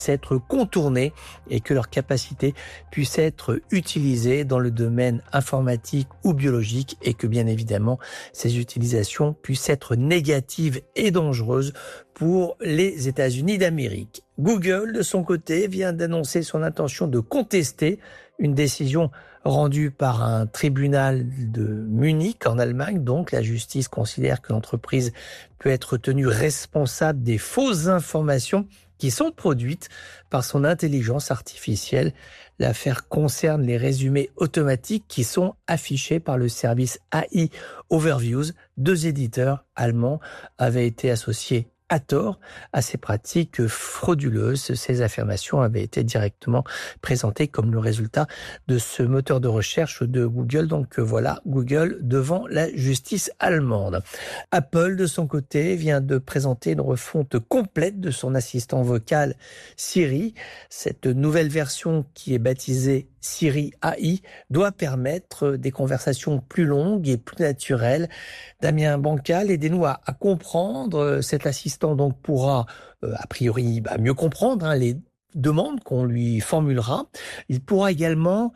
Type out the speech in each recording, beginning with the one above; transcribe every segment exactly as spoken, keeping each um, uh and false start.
être contournés et que leurs capacités puissent être utilisées dans le domaine informatique ou biologique et que bien évidemment ces utilisations puissent être négatives et dangereuses pour les États-Unis d'Amérique. Google, de son côté, vient d'annoncer son intention de contester une décision rendue par un tribunal de Munich en Allemagne. Donc la justice considère que l'entreprise peut être tenue responsable des fausses informations qui sont produites par son intelligence artificielle. L'affaire concerne les résumés automatiques qui sont affichés par le service A I Overviews. Deux éditeurs allemands avaient été associés à tort à ces pratiques frauduleuses. Ces affirmations avaient été directement présentées comme le résultat de ce moteur de recherche de Google. Donc voilà, Google devant la justice allemande. Apple, de son côté, vient de présenter une refonte complète de son assistant vocal Siri. Cette nouvelle version, qui est baptisée Siri A I, doit permettre des conversations plus longues et plus naturelles. Damien Bancal, aidez-nous à, à comprendre. Cet assistant donc pourra, euh, a priori, bah, mieux comprendre hein, les demandes qu'on lui formulera. Il pourra également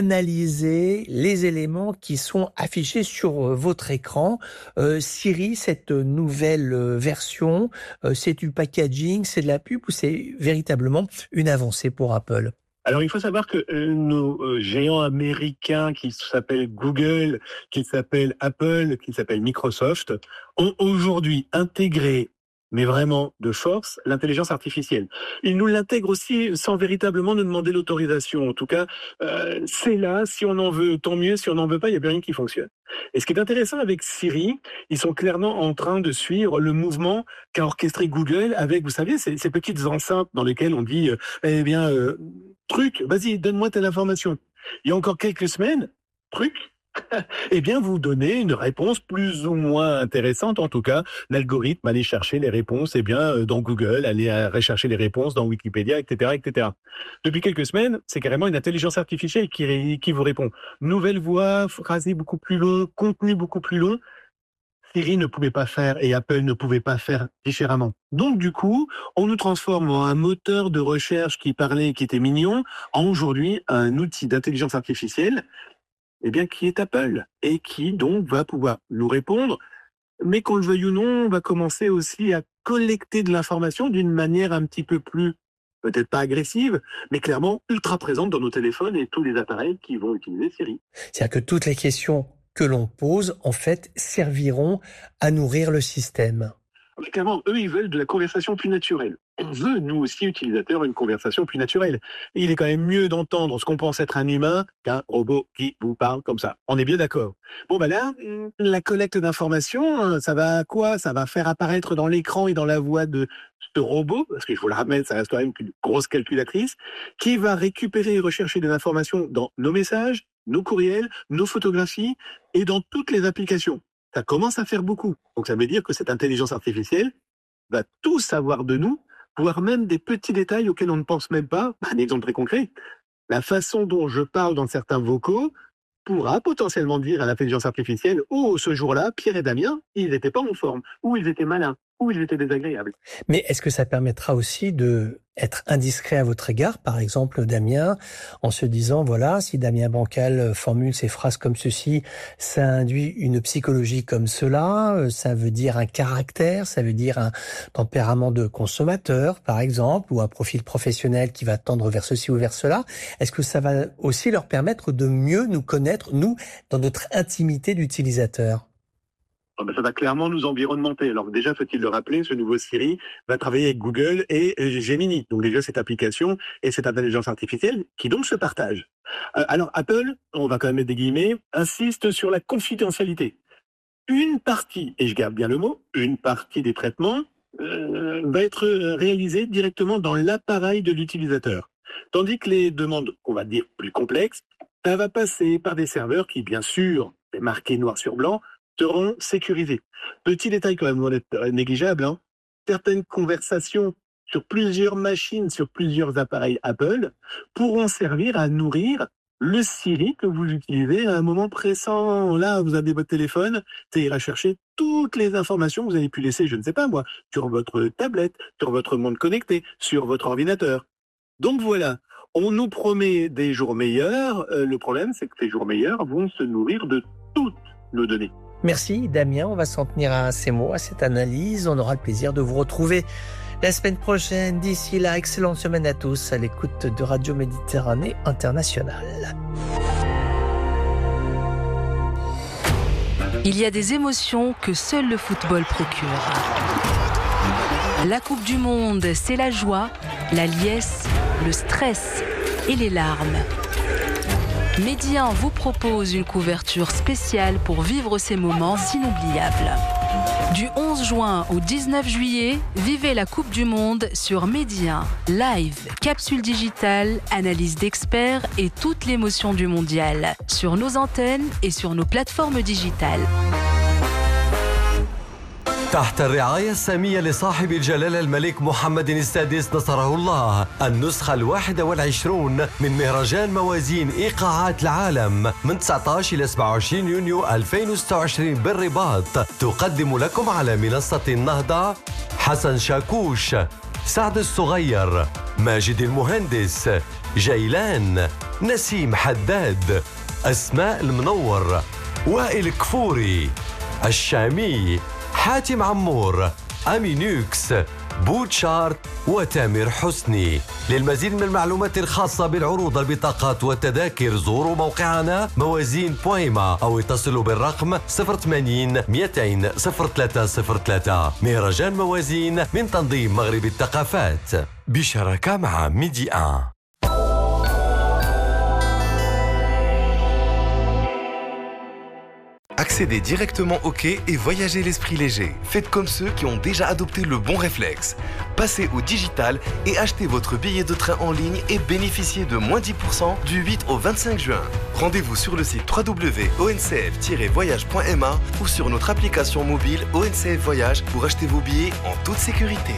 analyser les éléments qui sont affichés sur euh, votre écran. Euh, Siri, cette nouvelle euh, version, euh, c'est du packaging, c'est de la pub ou c'est véritablement une avancée pour Apple ? Alors, il faut savoir que euh, nos euh, géants américains qui s'appellent Google, qui s'appellent Apple, qui s'appellent Microsoft, ont aujourd'hui intégré, mais vraiment de force, l'intelligence artificielle. Ils nous l'intègrent aussi sans véritablement nous demander l'autorisation. En tout cas, euh, c'est là, si on en veut, tant mieux. Si on n'en veut pas, il n'y a plus rien qui fonctionne. Et ce qui est intéressant avec Siri, ils sont clairement en train de suivre le mouvement qu'a orchestré Google avec, vous savez, ces, ces petites enceintes dans lesquelles on dit, euh, eh bien, euh, truc, vas-y, donne-moi telle information. Il y a encore quelques semaines, truc, eh bien, vous donnez une réponse plus ou moins intéressante. En tout cas, l'algorithme allait chercher les réponses, eh bien, dans Google, allait rechercher les réponses dans Wikipédia, et cetera, et cetera. Depuis quelques semaines, c'est carrément une intelligence artificielle qui, qui vous répond. Nouvelle voix, phrasé beaucoup plus long, contenu beaucoup plus long. Siri ne pouvait pas faire et Apple ne pouvait pas faire différemment. Donc, du coup, on nous transforme en un moteur de recherche qui parlait, qui était mignon, en aujourd'hui un outil d'intelligence artificielle, eh bien, qui est Apple et qui donc va pouvoir nous répondre, mais qu'on le veuille ou non, on va commencer aussi à collecter de l'information d'une manière un petit peu plus, peut-être pas agressive, mais clairement ultra présente dans nos téléphones et tous les appareils qui vont utiliser Siri. C'est-à-dire que toutes les questions que l'on pose, en fait, serviront à nourrir le système. Mais clairement, eux, ils veulent de la conversation plus naturelle. On veut, nous aussi, utilisateurs, une conversation plus naturelle. Et il est quand même mieux d'entendre ce qu'on pense être un humain qu'un robot qui vous parle comme ça. On est bien d'accord. Bon, ben là, la collecte d'informations, ça va à quoi? Ça va faire apparaître dans l'écran et dans la voix de ce robot, parce que je vous le rappelle, ça reste quand même une grosse calculatrice, qui va récupérer et rechercher des informations dans nos messages, nos courriels, nos photographies et dans toutes les applications. Ça commence à faire beaucoup. Donc ça veut dire que cette intelligence artificielle va tout savoir de nous, voire même des petits détails auxquels on ne pense même pas. Un exemple très concret, la façon dont je parle dans certains vocaux pourra potentiellement dire à l'intelligence artificielle « Oh, ce jour-là, Pierre et Damien, ils n'étaient pas en forme, ou ils étaient malins, ou ils étaient désagréables. » Mais est-ce que ça permettra aussi de être indiscret à votre égard, par exemple Damien, en se disant, voilà, si Damien Bancal formule ses phrases comme ceci, ça induit une psychologie comme cela, ça veut dire un caractère, ça veut dire un tempérament de consommateur, par exemple, ou un profil professionnel qui va tendre vers ceci ou vers cela. Est-ce que ça va aussi leur permettre de mieux nous connaître, nous, dans notre intimité d'utilisateur ? Oh ben ça va clairement nous environnementer. Alors déjà, faut-il le rappeler, ce nouveau Siri va travailler avec Google et Gemini. Donc déjà, cette application et cette intelligence artificielle qui donc se partagent. Euh, alors Apple, on va quand même mettre des guillemets, insiste sur la confidentialité. Une partie, et je garde bien le mot, une partie des traitements euh, va être réalisée directement dans l'appareil de l'utilisateur. Tandis que les demandes, on va dire plus complexes, ça va passer par des serveurs qui, bien sûr, c'est marqué noir sur blanc, seront sécurisés. Petit détail quand même, être négligeable, hein. Certaines conversations sur plusieurs machines, sur plusieurs appareils Apple, pourront servir à nourrir le Siri que vous utilisez à un moment pressant. Là, vous avez votre téléphone, ça ira chercher toutes les informations que vous avez pu laisser, je ne sais pas moi, sur votre tablette, sur votre monde connecté, sur votre ordinateur. Donc voilà, on nous promet des jours meilleurs. Euh, le problème, c'est que ces jours meilleurs vont se nourrir de toutes nos données. Merci Damien, on va s'en tenir à ces mots, à cette analyse. On aura le plaisir de vous retrouver la semaine prochaine. D'ici là, excellente semaine à tous à l'écoute de Radio Méditerranée Internationale. Il y a des émotions que seul le football procure. La Coupe du Monde, c'est la joie, la liesse, le stress et les larmes. Medi un vous propose une couverture spéciale pour vivre ces moments inoubliables. Du onze juin au dix-neuf juillet, vivez la Coupe du Monde sur Medi un. Live, capsule digitale, analyse d'experts et toute l'émotion du mondial. Sur nos antennes et sur nos plateformes digitales. تحت الرعاية السامية لصاحب الجلالة الملك محمد السادس نصره الله، النسخة الواحدة والعشرون من مهرجان موازين إيقاعات العالم من تسعة عشر إلى سبعة وعشرين يونيو ألفين وستة وعشرين بالرباط، تقدم لكم على منصة النهضة حسن شاكوش، سعد الصغير، ماجد المهندس، جيلان، نسيم حداد، أسماء المنور، وائل كفوري، الشامي، حاتم عمور، أمينوكس، بوتشارت وتامر حسني. للمزيد من المعلومات الخاصة بالعروض البطاقات والتذاكر زوروا موقعنا موازين بويما أو اتصلوا بالرقم صفر ثمانين مئتين صفر ثلاثة صفر ثلاثة. مهرجان موازين من تنظيم مغرب الثقافات بشراكة مع ميدي واحد. Accédez directement au quai et voyagez l'esprit léger. Faites comme ceux qui ont déjà adopté le bon réflexe. Passez au digital et achetez votre billet de train en ligne et bénéficiez de moins dix pour cent du huit au vingt-cinq juin. Rendez-vous sur le site w w w point o n c f tiret voyage point m a ou sur notre application mobile O N C F Voyage pour acheter vos billets en toute sécurité.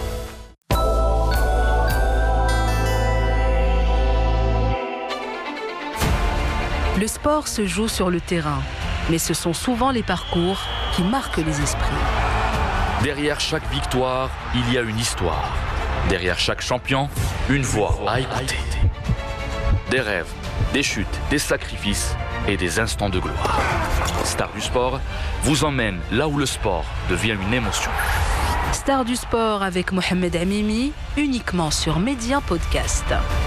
Le sport se joue sur le terrain, mais ce sont souvent les parcours qui marquent les esprits. Derrière chaque victoire, il y a une histoire. Derrière chaque champion, une voix à écouter. Des rêves, des chutes, des sacrifices et des instants de gloire. Star du sport vous emmène là où le sport devient une émotion. Star du sport avec Mohamed Amimi, uniquement sur Medi un Podcast.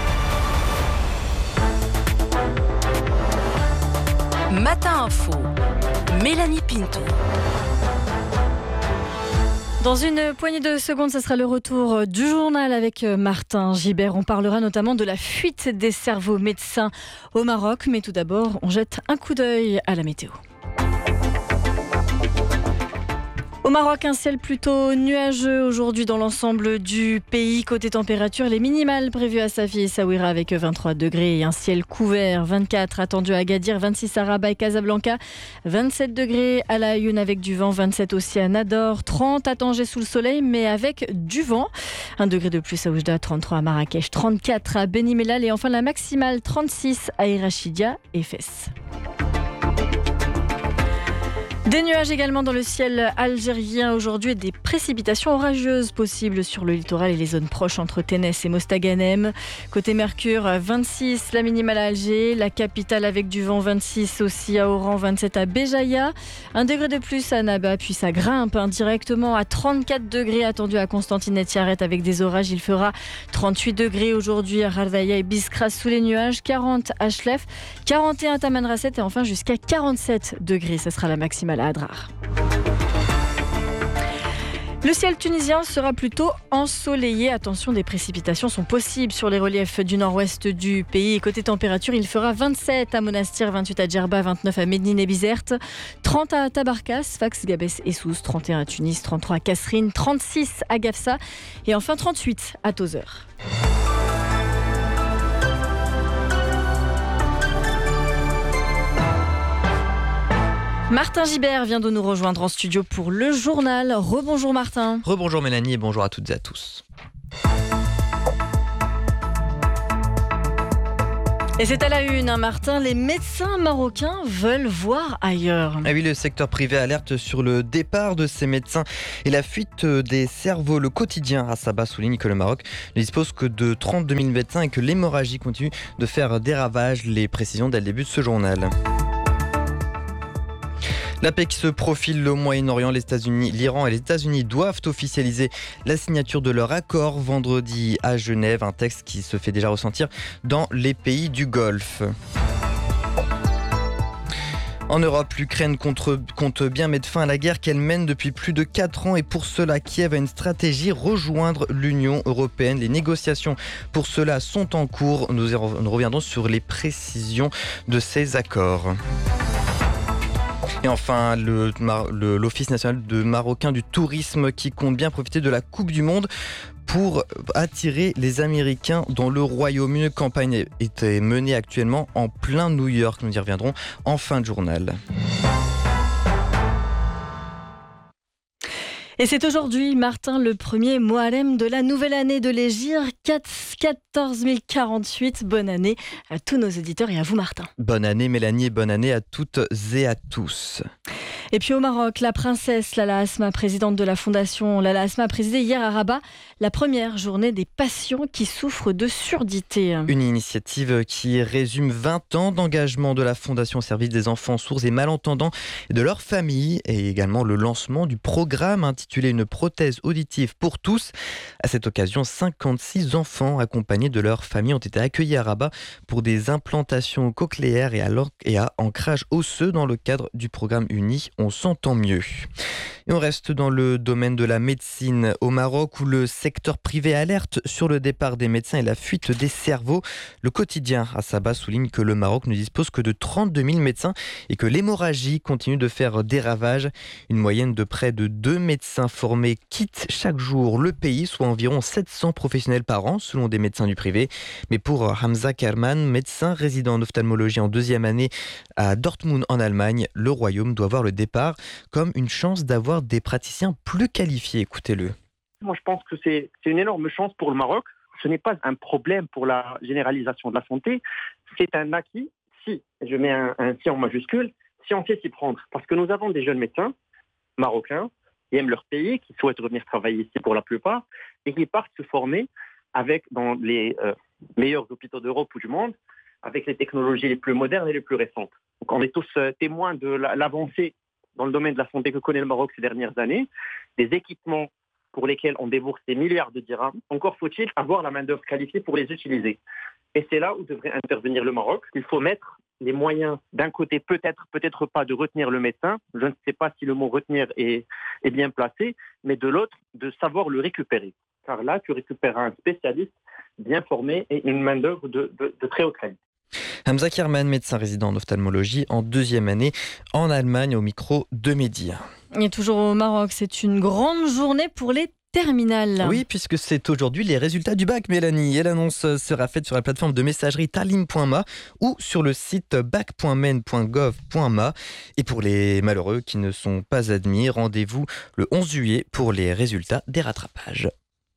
Matin Info, Mélanie Pinto. Dans une poignée de secondes, ce sera le retour du journal avec Martin Gibert. On parlera notamment de la fuite des cerveaux médecins au Maroc. Mais tout d'abord, on jette un coup d'œil à la météo. Au Maroc, un ciel plutôt nuageux aujourd'hui dans l'ensemble du pays. Côté température, les minimales prévues à Safi et Saouira avec vingt-trois degrés et un ciel couvert. vingt-quatre attendu à Agadir, vingt-six à Rabat et Casablanca, vingt-sept degrés à La Ayoune avec du vent, vingt-sept aussi à Nador, trente à Tanger sous le soleil mais avec du vent. un degré de plus à Oujda, trente-trois à Marrakech, trente-quatre à Beni Mellal et enfin la maximale trente-six à Irachidia et Fès. Des nuages également dans le ciel algérien aujourd'hui et des précipitations orageuses possibles sur le littoral et les zones proches entre Ténès et Mostaganem. Côté Mercure, vingt-six la minimale à Alger, la capitale avec du vent, vingt-six aussi à Oran, vingt-sept à Béjaïa. Un degré de plus à Naba, puis ça grimpe hein, directement à trente-quatre degrés attendu à Constantine et Tiaret avec des orages. Il fera trente-huit degrés aujourd'hui à Ralvaya et Biskra sous les nuages, quarante à Chlef, quarante et un à Tamanrasset et enfin jusqu'à quarante-sept degrés. Ce sera la maximale à Adrar. Le ciel tunisien sera plutôt ensoleillé. Attention, des précipitations sont possibles sur les reliefs du nord-ouest du pays. Et côté température, il fera vingt-sept à Monastir, vingt-huit à Djerba, vingt-neuf à Médine et Bizerte, trente à Tabarkas, Sfax, Gabès et Sousse, trente et un à Tunis, trente-trois à Kasserine, trente-six à Gafsa et enfin trente-huit à Tozeur. Martin Gibert vient de nous rejoindre en studio pour le journal. Rebonjour Martin. Rebonjour Mélanie et bonjour à toutes et à tous. Et c'est à la une, hein, Martin, les médecins marocains veulent voir ailleurs. Ah oui, le secteur privé alerte sur le départ de ces médecins et la fuite des cerveaux. Le quotidien à Sabah souligne que le Maroc ne dispose que de trente-deux mille médecins et que l'hémorragie continue de faire des ravages. Les précisions dès le début de ce journal. La paix qui se profile au Moyen-Orient, les États-Unis, l'Iran et les États-Unis doivent officialiser la signature de leur accord vendredi à Genève, un texte qui se fait déjà ressentir dans les pays du Golfe. En Europe, l'Ukraine compte bien mettre fin à la guerre qu'elle mène depuis plus de quatre ans et pour cela, Kiev a une stratégie, rejoindre l'Union européenne. Les négociations pour cela sont en cours. Nous, nous reviendrons sur les précisions de ces accords. Et enfin, le, le, l'Office national de marocain du tourisme qui compte bien profiter de la Coupe du Monde pour attirer les Américains dans le Royaume-Uni. Une campagne est menée actuellement en plein New York. Nous y reviendrons en fin de journal. Et c'est aujourd'hui, Martin, le premier Moharem de la nouvelle année de l'Hégire, quatorze mille quarante-huit. Bonne année à tous nos éditeurs et à vous, Martin. Bonne année, Mélanie, et bonne année à toutes et à tous. Et puis au Maroc, la princesse Lala Asma, présidente de la fondation Lala Asma, a présidé hier à Rabat la première journée des patients qui souffrent de surdité. Une initiative qui résume vingt ans d'engagement de la fondation au service des enfants sourds et malentendants et de leurs familles, et également le lancement du programme intitulé Une prothèse auditive pour tous. À cette occasion, cinquante-six enfants accompagnés de leurs familles ont été accueillis à Rabat pour des implantations cochléaires et à, et à ancrage osseux dans le cadre du programme uni. On s'entend mieux. Et on reste dans le domaine de la médecine au Maroc où le secteur privé alerte sur le départ des médecins et la fuite des cerveaux. Le quotidien à Sabah souligne que le Maroc ne dispose que de trente-deux mille médecins et que l'hémorragie continue de faire des ravages. Une moyenne de près de deux médecins formés quittent chaque jour le pays, soit environ sept cents professionnels par an selon des médecins du privé. Mais pour Hamza Kerman, médecin résident en ophtalmologie en deuxième année à Dortmund en Allemagne, le royaume doit voir le départ comme une chance d'avoir des praticiens plus qualifiés. Écoutez-le. Moi, je pense que c'est, c'est une énorme chance pour le Maroc. Ce n'est pas un problème pour la généralisation de la santé. C'est un acquis, si, je mets un, un si en majuscule, si on sait s'y prendre. Parce que nous avons des jeunes médecins marocains qui aiment leur pays, qui souhaitent revenir travailler ici pour la plupart, et qui partent se former avec, dans les euh, meilleurs hôpitaux d'Europe ou du monde, avec les technologies les plus modernes et les plus récentes. Donc on est tous euh, témoins de la, l'avancée dans le domaine de la santé que connaît le Maroc ces dernières années, des équipements pour lesquels on débourse des milliards de dirhams. Encore faut-il avoir la main-d'œuvre qualifiée pour les utiliser. Et c'est là où devrait intervenir le Maroc. Il faut mettre les moyens, d'un côté, peut-être, peut-être pas, de retenir le médecin. Je ne sais pas si le mot retenir est, est bien placé, mais de l'autre, de savoir le récupérer. Car là, tu récupères un spécialiste bien formé et une main-d'œuvre de, de, de très haute qualité. Hamza Kerman, médecin résident en ophtalmologie en deuxième année en Allemagne, au micro de Mehdi. Et toujours au Maroc, c'est une grande journée pour les terminales. Oui, puisque c'est aujourd'hui les résultats du bac, Mélanie. Et l'annonce sera faite sur la plateforme de messagerie talim point m a ou sur le site bac point men point gov point m a. Et pour les malheureux qui ne sont pas admis, rendez-vous le onze juillet pour les résultats des rattrapages.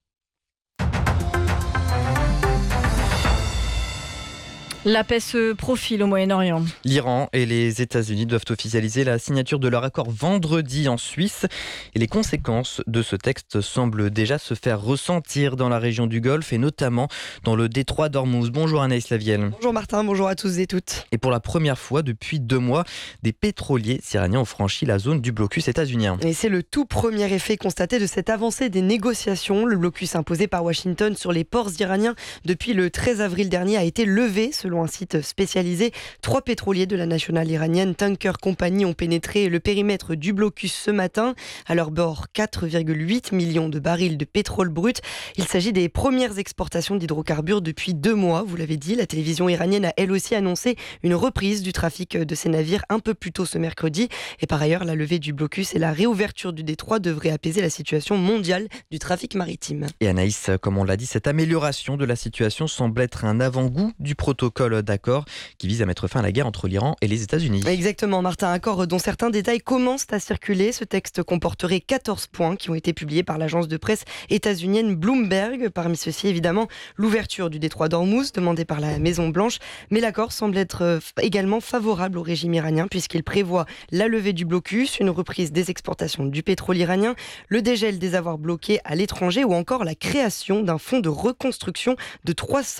La paix se profile au Moyen-Orient. L'Iran et les États-Unis doivent officialiser la signature de leur accord vendredi en Suisse. Et les conséquences de ce texte semblent déjà se faire ressentir dans la région du Golfe et notamment dans le détroit d'Ormuz. Bonjour Anaïs Lavielle. Bonjour Martin, bonjour à tous et toutes. Et pour la première fois depuis deux mois, des pétroliers iraniens ont franchi la zone du blocus états-unien. Et c'est le tout premier effet constaté de cette avancée des négociations. Le blocus imposé par Washington sur les ports iraniens depuis le treize avril dernier a été levé selon Selon un site spécialisé, trois pétroliers de la nationale iranienne Tanker Company ont pénétré le périmètre du blocus ce matin. À leur bord, quatre virgule huit millions de barils de pétrole brut. Il s'agit des premières exportations d'hydrocarbures depuis deux mois. Vous l'avez dit, la télévision iranienne a elle aussi annoncé une reprise du trafic de ces navires un peu plus tôt ce mercredi. Et par ailleurs, la levée du blocus et la réouverture du détroit devraient apaiser la situation mondiale du trafic maritime. Et Anaïs, comme on l'a dit, cette amélioration de la situation semble être un avant-goût du protocole protocole d'accord qui vise à mettre fin à la guerre entre l'Iran et les États-Unis. Exactement, Martin, accord dont certains détails commencent à circuler. Ce texte comporterait quatorze points qui ont été publiés par l'agence de presse états-unienne Bloomberg. Parmi ceux-ci, évidemment, l'ouverture du détroit d'Ormuz demandée par la Maison-Blanche. Mais l'accord semble être également favorable au régime iranien puisqu'il prévoit la levée du blocus, une reprise des exportations du pétrole iranien, le dégel des avoirs bloqués à l'étranger ou encore la création d'un fonds de reconstruction de trois cents